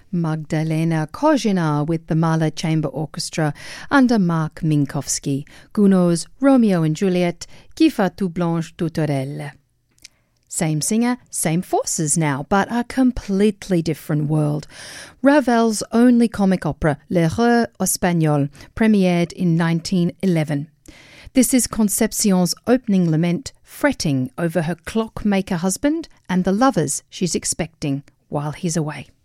Magdalena Kozhina with the Mahler Chamber Orchestra under Mark Minkowski. Gounod's Romeo and Juliet, Qui fa tout blanche touterelle. Same singer, same forces now, but a completely different world. Ravel's only comic opera, L'Heureux Espagnol, premiered in 1911. This is Concepcion's opening lament, fretting over her clockmaker husband and the lovers she's expecting while he's away.